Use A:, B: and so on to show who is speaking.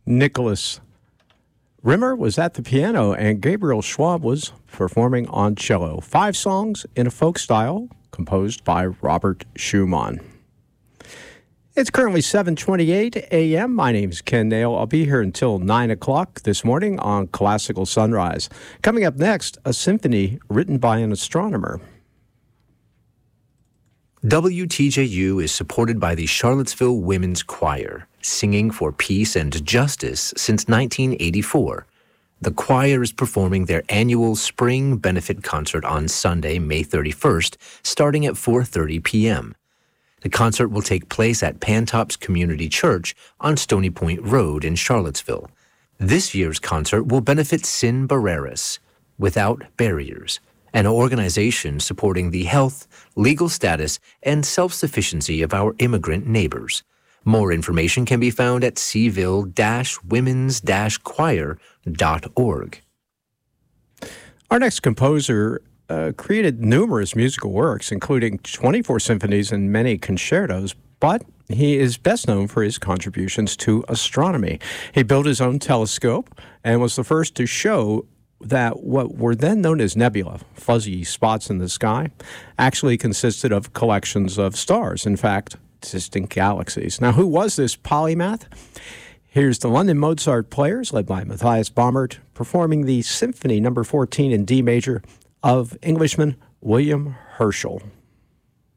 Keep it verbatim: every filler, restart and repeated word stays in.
A: Nicholas Rimmer was at the piano, and Gabriel Schwab was performing on cello. Five songs in a folk style composed by Robert Schumann. It's currently seven twenty-eight a.m. My name is Ken Nail. I'll be here until nine o'clock this morning on Classical Sunrise. Coming up next, a symphony written by an astronomer.
B: W T J U is supported by the Charlottesville Women's Choir, singing for peace and justice since nineteen eighty-four. The choir is performing their annual spring benefit concert on Sunday, May thirty-first, starting at four thirty p.m. The concert will take place at Pantops Community Church on Stony Point Road in Charlottesville. This year's concert will benefit Sin Barreras, Without Barriers, an organization supporting the health, legal status, and self-sufficiency of our immigrant neighbors. More information can be found at seville dash women's dash choir dot org.
A: Our next composer uh, created numerous musical works, including twenty-four symphonies and many concertos, but he is best known for his contributions to astronomy. He built his own telescope and was the first to show that what were then known as nebula, fuzzy spots in the sky, actually consisted of collections of stars, in fact, distant galaxies. Now, who was this polymath? Here's the London Mozart Players, led by Matthias Baumert, performing the Symphony number fourteen in D major of Englishman William Herschel.